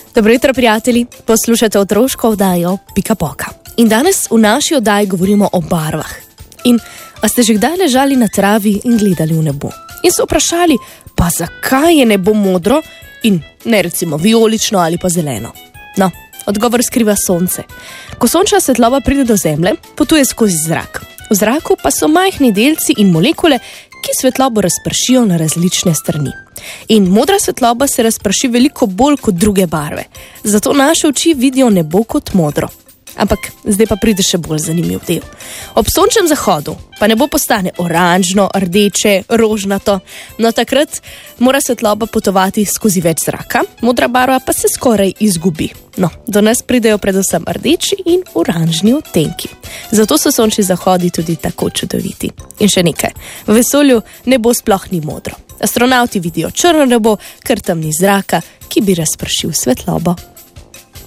Dobro jutro, prijatelji. Poslušate otroško oddajo Pika Poka. In danes v naši oddaji govorimo o barvah. In a ste že kdaj ležali na travi in gledali v nebo? In se vprašali, pa zakaj je nebo modro in ne recimo vijolično ali pa zeleno? No, odgovor skriva sonce. Ko sončna svetloba pride do Zemlje, potuje skozi zrak. V zraku pa so majhni delci in molekule, ki svetlobo razpršijo na različne strani. In modra svetloba se razprši veliko bolj kot druge barve. Zato naše oči vidijo nebo kot modro. Ampak zdaj pa pride še bolj zanimiv del. Ob sončnem zahodu pa nebo postane oranžno, rdeče, rožnato. No, takrat mora svetloba potovati skozi več zraka, modra barva pa se skoraj izgubi. No, do nas pridejo predvsem rdeči in oranžni odtenki. Zato so sončni zahodi tudi tako čudoviti. In še nekaj, v vesolju nebo sploh ni modro. Astronavti vidijo črno nebo, ker tam ni zraka, ki bi razpršil svetlobo.